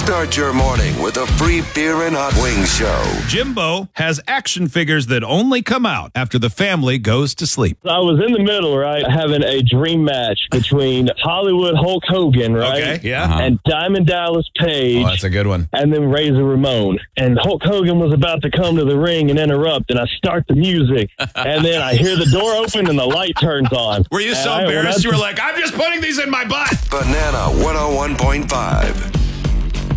Start your morning with a free beer and hot wings show. Jimbo has action figures that only come out after the family goes to sleep. I was in the middle, right, having a dream match between Hollywood Hulk Hogan, right? Okay, yeah. And Diamond Dallas Page. Oh, that's a good one. And then Razor Ramon. And Hulk Hogan was about to come to the ring and interrupt, and I start the music, and then I hear the door open and the light turns on. Were you so embarrassed? You were like, I'm just putting these in my butt. Banana 101.5.